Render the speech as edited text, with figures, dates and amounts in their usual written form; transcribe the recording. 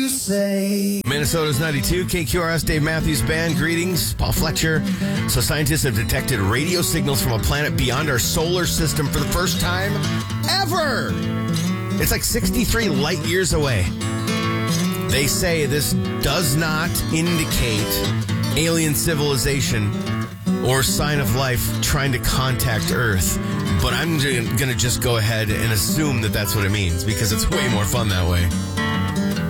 Minnesota's 92, KQRS, Dave Matthews Band. Greetings, Paul Fletcher. So scientists have detected radio signals from a planet beyond our solar system for the first time ever. It's like 63 light years away. They say this does not indicate alien civilization or sign of life trying to contact Earth. But I'm going to just go ahead and assume that that's what it means because it's way more fun that way.